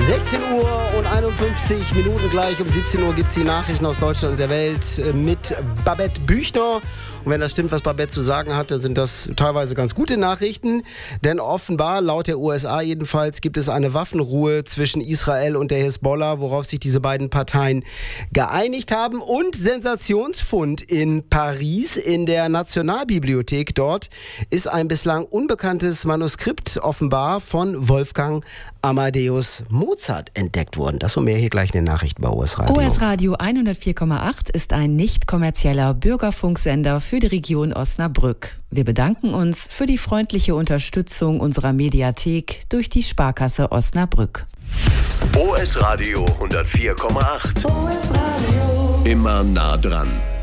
16 Uhr und 51 Minuten gleich. Um 17 Uhr gibt es die Nachrichten aus Deutschland und der Welt mit Babette Büchner. Und wenn das stimmt, was Babette zu sagen hatte, sind das teilweise ganz gute Nachrichten. Denn offenbar, laut der USA jedenfalls, gibt es eine Waffenruhe zwischen Israel und der Hisbollah, worauf sich diese beiden Parteien geeinigt haben. Und Sensationsfund in Paris, in der Nationalbibliothek dort, ist ein bislang unbekanntes Manuskript offenbar von Wolfgang Amadeus Mozart entdeckt worden. Das und mehr hier gleich in den Nachrichten bei OS Radio. OS Radio 104,8 ist ein nicht kommerzieller Bürgerfunksender für die Region Osnabrück. Wir bedanken uns für die freundliche Unterstützung unserer Mediathek durch die Sparkasse Osnabrück. OS Radio 104,8. OS Radio. Immer nah dran.